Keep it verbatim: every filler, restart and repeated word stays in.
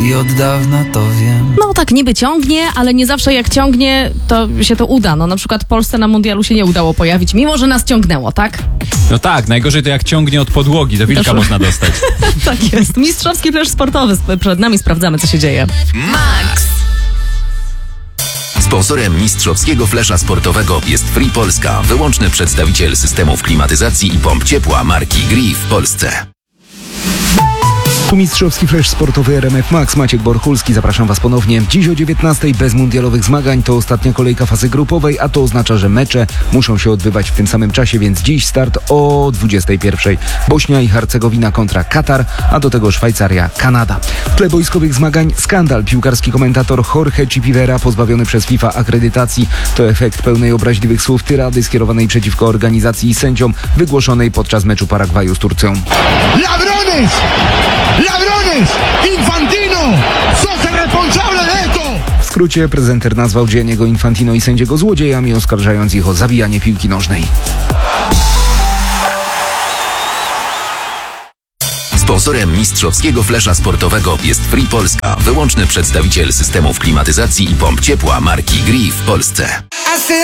i od dawna to wiem. No tak niby ciągnie, ale nie zawsze jak ciągnie, to się to uda. No na przykład Polsce na mundialu się nie udało pojawić, mimo że nas ciągnęło, tak? No tak, najgorzej to jak ciągnie od podłogi, to wilka Proszę. można dostać. Tak jest. Mistrzowski flesz sportowy. Przed nami sprawdzamy, co się dzieje. Max. Sponsorem mistrzowskiego flesza sportowego jest Free Polska, wyłączny przedstawiciel systemów klimatyzacji i pomp ciepła marki Gree w Polsce. Tu mistrzowski flash sportowy R M F Max, Maciek Borchulski, zapraszam Was ponownie. Dziś o dziewiętnastej bez mundialowych zmagań, to ostatnia kolejka fazy grupowej, a to oznacza, że mecze muszą się odbywać w tym samym czasie, więc dziś start o dwudziestej pierwszej. Bośnia i Hercegowina kontra Katar, a do tego Szwajcaria, Kanada. W tle boiskowych zmagań skandal. Piłkarski komentator Jorge Chipivera pozbawiony przez FIFA akredytacji. To efekt pełnej obraźliwych słów tyrady skierowanej przeciwko organizacji i sędziom wygłoszonej podczas meczu Paragwaju z Turcją. ¡Ladrones! ¡Ladrones! ¡Infantino! ¡Sos el responsable de esto! W skrócie prezenter nazwał Gianniego Infantino i sędziego złodziejami, oskarżając ich o zabijanie piłki nożnej. Sponsorem mistrzowskiego flesza sportowego jest Free Polska, wyłączny przedstawiciel systemów klimatyzacji i pomp ciepła marki Gree w Polsce.